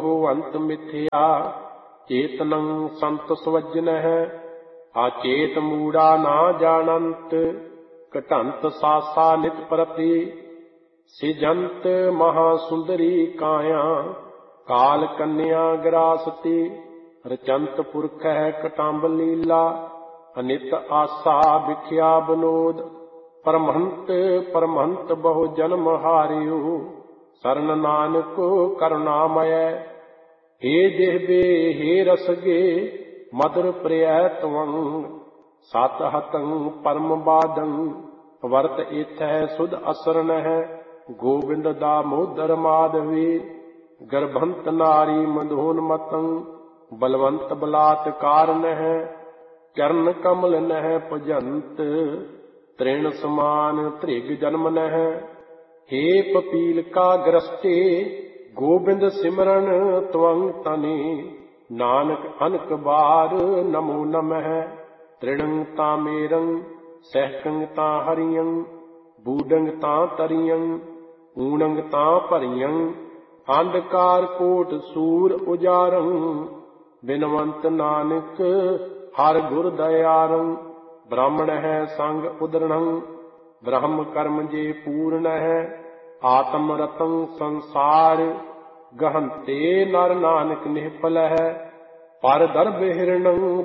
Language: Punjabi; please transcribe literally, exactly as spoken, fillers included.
ਕਹੋ ਅੰਤ ਮਿਥਿਆ। ਚੇਤਨੰ ਸੰਤ ਸਵਜਨਹਿ ਆਚੇਤ ਮੂੜਾ ਨਾ ਜਾਣੰਤ। ਘਟੰਤ ਸਾਸਾ ਨਿਤ ਪ੍ਰਤੀ ਸਿਜੰਤ ਮਹਾ ਸੁੰਦਰੀ ਕਾਇਆ। ਕਾਲ ਕੰਨਿਆ ਗਰਾਸਤੀ ਰਚੰਤ ਪੁਰਖੈ ਕਟੰਬ ਲੀਲਾ। ਅਨਿਤ ਆਸਾ ਵਿਖਿਆ ਬਨੋਦ ਪਰਮਹੰਤ ਪਰਮਹੰਤ ਬਹੁ ਜਨਮ ਹਾਰਿਓ। ਸਰਨ ਨਾਨਕ ਕਰੁਣਾਮਯ हे ਜਿਹਬੇ हे ਰਸਗੇ ਮਦਰ ਪ੍ਰਿਯ ਤਵੰ। ਸਤ ਹਤੰ ਪਰਮ ਬਾਦੰ ਵਰਤ ਇਥੈ ਸੁਧ ਅਸਰਨਹਿ। ਗੋਬਿੰਦ ਦਾਮੋਦਰ ਮਾਧਵੀ ਗਰਭੰਤ ਨਾਰੀ ਮਧੋਨਮਤੰ। ਬਲਵੰਤ ਬਲਾਤਕਾਰ ਨਹਿ ਚਰਨ ਕਮਲ ਨਹਿ ਭਜੰਤ। ਤ੍ਰਿਣ ਸਮਾਨ ਧ੍ਰਿਗ ਜਨਮ ਨਹਿ हे ਪਪੀਲਕਾ ਗ੍ਰਸਤੇ। ਗੋਬਿੰਦ ਸਿਮਰਨ ਤਵੰ ਤਨੀ ਨਾਨਕ ਅਨਕ ਬਾਰ ਨਮੋ ਨਮਹਿ। ਤ੍ਰਿਣੰ ਤਾਮੇਰੰ ਸਹਿਕੰ ਤਾਂ ਹਰਿਯੰ। ਬੂਡੰਗ ਤਾਂ ਤਰਿਯੰ ਊਣੰਗ ਤਾਂ ਭਰਿਯੰ। ਅੰਧਕਾਰ ਕੋਟ ਸੂਰ ਉਜਾਰੰ। ਬਿਨਵੰਤ ਨਾਨਕ ਹਰ ਗੁਰ ਦਇਆਰੰ। ਬ੍ਰਾਹਮਣ ਹੈ ਸੰਗ ਉਦਰਣੰ ਬ੍ਰਹਮ ਕਰਮ ਜੇ ਪੂਰਨ ਹੈ। ਆਤਮ ਰਤੰ ਸੰਸਾਰ ਗਹੰਤੇ ਨਰ ਨਾਨਕ ਨਿਹਪਲ ਹੈ। ਪਰ ਦਰਬ ਹਿਰਣੰ